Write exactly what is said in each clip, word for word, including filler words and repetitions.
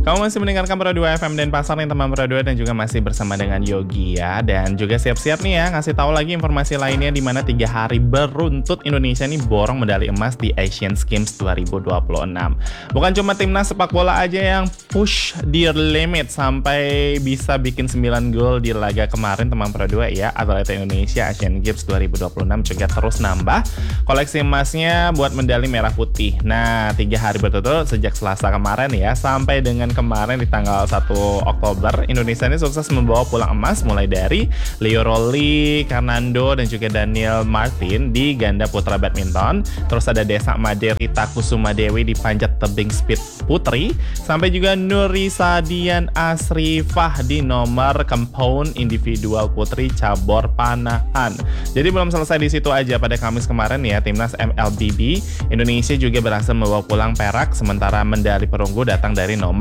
Kamu masih mendengarkan Pro dua F M dan Pasar nih teman Pro dua, dan juga masih bersama dengan Yogi ya. Dan juga siap-siap nih ya ngasih tahu lagi informasi lainnya di mana tiga hari beruntut Indonesia nih borong medali emas di Asian Games dua ribu dua puluh enam. Bukan cuma timnas sepak bola aja yang push their limit sampai bisa bikin sembilan gol di laga kemarin teman Pro dua ya. Atlet Indonesia Asian Games dua ribu dua puluh enam juga terus nambah koleksi emasnya buat medali merah putih. Nah, tiga hari berturut-turut sejak Selasa kemarin ya sampai dengan kemarin di tanggal satu Oktober, Indonesia ini sukses membawa pulang emas mulai dari Leo Rolly, Karnando, dan juga Daniel Martin di ganda putra badminton. Terus ada Desa Maderita Kusuma Dewi di panjat tebing speed putri, sampai juga Nurisa Dian Asrifah di nomor compound individual putri cabur panahan. Jadi belum selesai di situ aja, pada Kamis kemarin ya timnas M L B B Indonesia juga berhasil membawa pulang perak, sementara medali perunggu datang dari nomor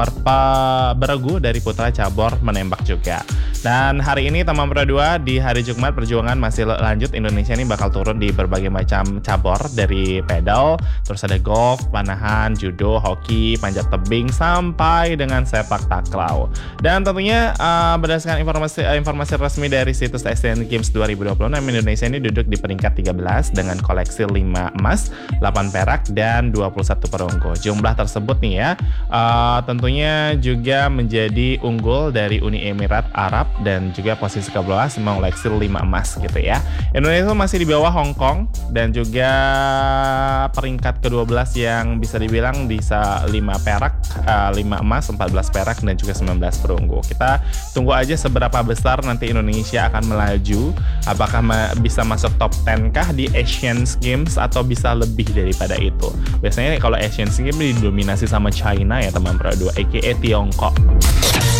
beregu dari putra cabur menembak juga. Dan hari ini teman Pro dua di hari Jumat perjuangan masih lanjut. Indonesia ini bakal turun di berbagai macam cabur dari pedal, terus ada golf, panahan, judo, hoki, panjat tebing sampai dengan sepak takraw. Dan tentunya uh, berdasarkan informasi uh, informasi resmi dari situs Asian Games dua ribu dua puluh enam, Indonesia ini duduk di peringkat tiga belas dengan koleksi lima emas, delapan perak dan dua puluh satu perunggu. Jumlah tersebut nih ya uh, tentunya juga menjadi unggul dari Uni Emirat Arab dan juga posisi ke belas mengoleksi lima emas gitu ya. Indonesia masih di bawah Hong Kong dan juga peringkat ke dua belas yang bisa dibilang bisa lima perak, lima emas, empat belas perak dan juga sembilan belas perunggu. Kita tunggu aja seberapa besar nanti Indonesia akan melaju, apakah bisa masuk top sepuluh kah di Asian Games atau bisa lebih daripada itu. Biasanya kalau Asian Games didominasi sama China ya teman Pro dua, aka Tiongkok.